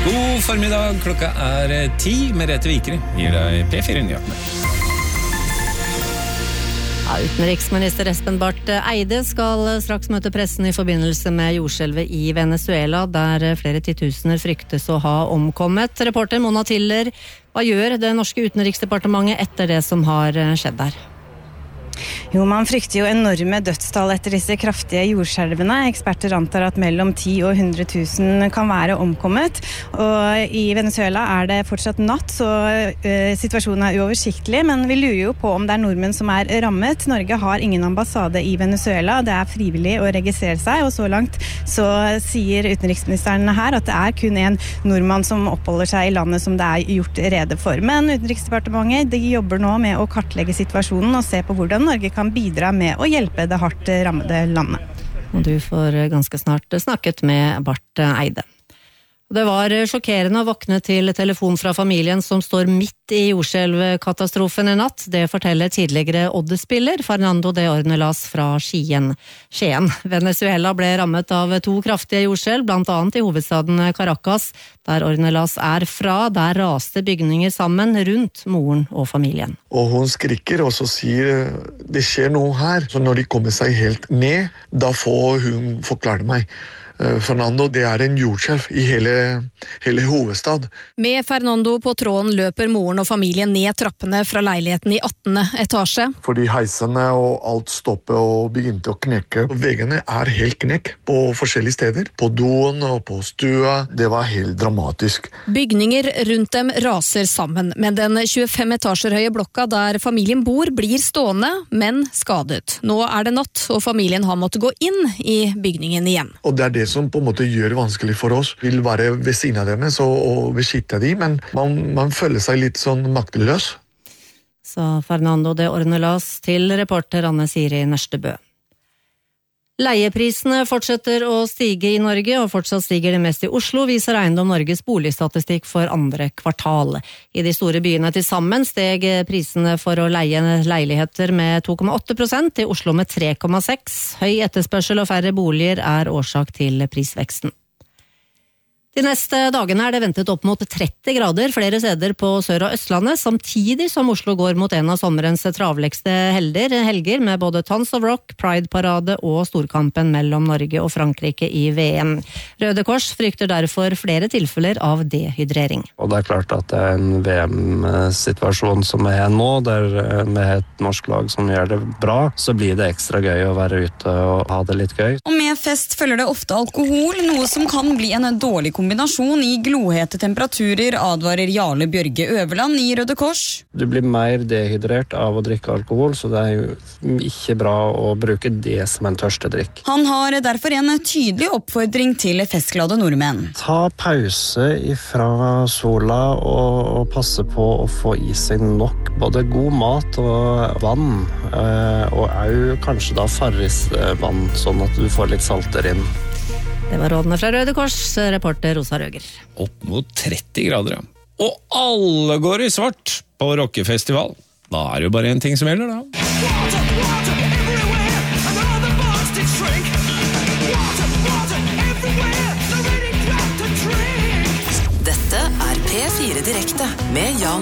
God formiddag, klokka 10. Merete Vikre gir deg P4-nyhetene. Ja, utenriksminister Espen Barth Eide skal straks møte pressen i forbindelse med jordskjelvet i Venezuela, der flere titusener fryktes å ha omkommet. Reporter Mona Tiller, hva gjør det norske utenriksdepartementet etter det som har skjedd der? Jo, man frykter jo enorme dødstall etter disse kraftige jordskjelvene. Eksperter antar at mellom 10 og 100 000 kan være omkommet. Og i Venezuela er det fortsatt natt, så situasjonen er uoversiktlig. Men vi lurer jo på om det er nordmenn som er rammet. Norge har ingen ambassade i Venezuela. Det er frivillig å registrere seg, og så langt så sier utenriksministeren her at det er kun en nordmann som oppholder seg i landet som det er gjort rede for. Men Utenriksdepartementet de jobber nå med å kartlegge situasjonen og se på hvordan Norge kan bidra med å hjelpe det hardt rammede landet. Og du får ganske snart snakket med Barth Eide. Det var sjokkerende å våkne til telefon fra familien som står midt i jordskjelvkatastrofen i natt. Det forteller tidligere Odd-spiller Fernando de Ornelas fra Skien. Venezuela ble rammet av 2 kraftige jordskjelv, blant annet i hovedstaden Caracas, der Ornelas er fra. Der raste bygninger sammen rundt moren og familien. Og hun skriker og så sier det skjer noe her. Så når de kommer seg helt ned, da får hun forklare meg. Fernando, det er en jordskjelv i hele hovedstad. Med Fernando på tråden løper moren og familien ned trappene fra leiligheten i 18. etasje. Fordi heisene og alt stoppet og begynte å knekke. Veggene er helt knekk på forskjellige steder. På doen og på stua. Det var helt dramatisk. Bygninger rundt dem raser sammen, men den 25 etasjer høye blokka der familien bor blir stående, men skadet. Nå er det natt, og familien har måttet gå inn i bygningen igjen. Og det er det som på en måte gjør det vanskelig for oss. Vi vil være ved siden av dem og beskytte dem, men man føler seg litt sånn makteløs. Sa Fernando de Ornelas til reporter Anne Siri Nørstebø. Leieprisene fortsetter å stige i Norge, og fortsatt stiger det mest i Oslo, viser Eiendom Norges boligstatistikk for 2. kvartal. I de store byene til sammen steg prisene for å leie leiligheter med 2,8%, i Oslo med 3,6%. Høy etterspørsel og færre boliger er årsak til prisveksten. De neste dagene er det ventet opp mot 30 grader flere steder på Sør- og Østlandet, samtidig som Oslo går mot en av sommerens travligste helger med både Tons of Rock, Pride-parade og storkampen mellom Norge og Frankrike i VM. Røde Kors frykter derfor flere tilfeller av dehydrering. Og det er klart at det er en VM-situasjon som er nå, der med et norsk lag som gjør det bra, så blir det ekstra gøy å være ute og ha det litt gøy. Og med fest følger det ofte alkohol, noe som kan bli en dårlig kombinasjon i glohete temperaturer, advarer Jarle Bjørge Øverland i Røde Kors. Du blir mer dehydrert av å drikke alkohol, så det er jo ikke bra å bruke det som en tørstedrikk. Han har derfor en tydelig oppfordring til festglade nordmenn. Ta pause ifra sola og passe på å få i seg nok både god mat og vann, og også kanskje da Farris-vann, sånn at du får litt salter inn. Det var rådene fra Røde Kors, reporter Rosa Røger. Opp mot 30 grader, ja. Og alle går i svart på rockefestival. Da er det jo bare en ting som gjelder, da. Dette er P4 Direkte med Jan